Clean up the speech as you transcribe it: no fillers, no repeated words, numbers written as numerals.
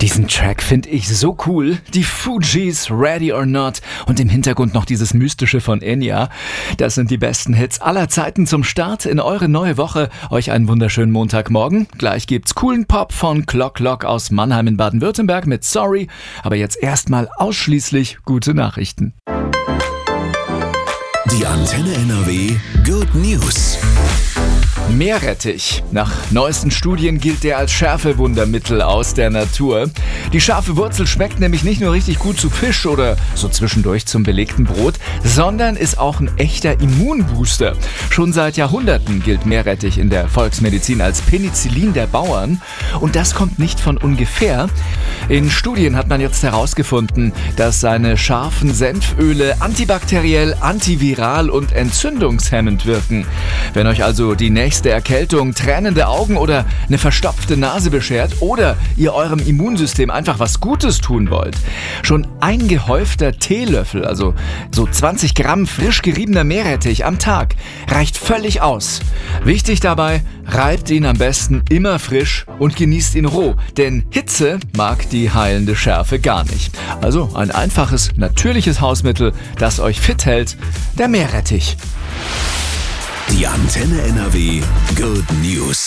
Diesen Track finde ich so cool. Die Fugees, Ready or Not und im Hintergrund noch dieses Mystische von Enya. Das sind die besten Hits aller Zeiten zum Start in eure neue Woche. Euch einen wunderschönen Montagmorgen. Gleich gibt's coolen Pop von Clock Lock aus Mannheim in Baden-Württemberg mit Sorry. Aber jetzt erstmal ausschließlich gute Nachrichten. Die Antenne NRW Good News. Meerrettich. Nach neuesten Studien gilt der als Schärfewundermittel aus der Natur. Die scharfe Wurzel schmeckt nämlich nicht nur richtig gut zu Fisch oder so zwischendurch zum belegten Brot, sondern ist auch ein echter Immunbooster. Schon seit Jahrhunderten gilt Meerrettich in der Volksmedizin als Penicillin der Bauern. Und das kommt nicht von ungefähr. In Studien hat man jetzt herausgefunden, dass seine scharfen Senföle antibakteriell, antiviral und entzündungshemmend wirken. Wenn euch also die nächste Erkältung, tränende Augen oder eine verstopfte Nase beschert oder ihr eurem Immunsystem einfach was Gutes tun wollt, schon ein gehäufter Teelöffel, also so 20 Gramm frisch geriebener Meerrettich am Tag, reicht völlig aus. Wichtig dabei, reibt ihn am besten immer frisch und genießt ihn roh, denn Hitze mag die heilende Schärfe gar nicht. Also ein einfaches, natürliches Hausmittel, das euch fit hält, der Meerrettich. Die Antenne NRW Good News.